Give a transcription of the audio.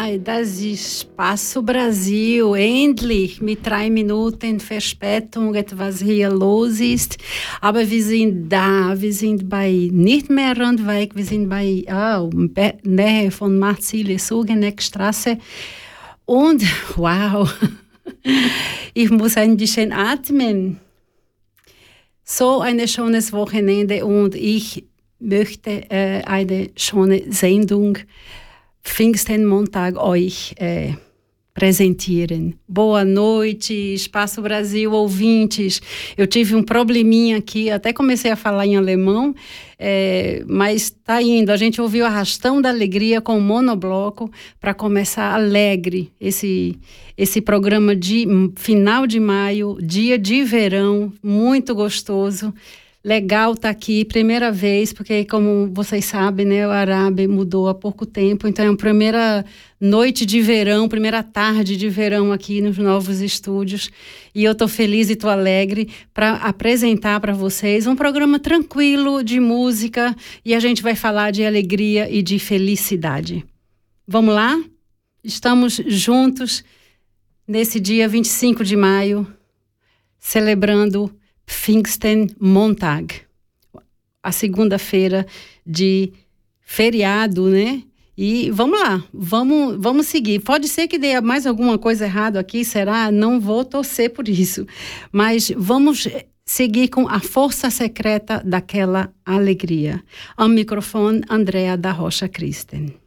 Ja, das ist Espaço Brasil. Endlich mit 3 Minuten Verspätung etwas hier los ist. Aber wir sind da. Wir sind bei nicht mehr Randweg. Wir sind bei Nähe von Marzile, Sugeneckstraße. Und wow, ich muss ein bisschen atmen. So ein schönes Wochenende und ich möchte eine schöne Sendung Pfingstenmontag euch apresentieren. Boa noite, Espaço Brasil, ouvintes. Eu tive probleminha aqui, até comecei a falar em alemão, mas tá indo. A gente ouviu Arrastão da Alegria com o monobloco para começar alegre esse programa de final de maio, dia de verão, muito gostoso. Legal tá aqui, primeira vez, porque como vocês sabem, né, o Arabe mudou há pouco tempo, então é a primeira noite de verão, primeira tarde de verão aqui nos novos estúdios, e eu tô feliz e tô alegre para apresentar para vocês um programa tranquilo de música, e a gente vai falar de alegria e de felicidade. Vamos lá? Estamos juntos nesse dia 25 de maio, celebrando Pfingstenmontag, a segunda-feira de feriado, né? E vamos lá, vamos seguir. Pode ser que dê mais alguma coisa errada aqui, será? Não vou torcer por isso. Mas vamos seguir com a força secreta daquela alegria. Ao microfone, Andrea da Rocha Christen.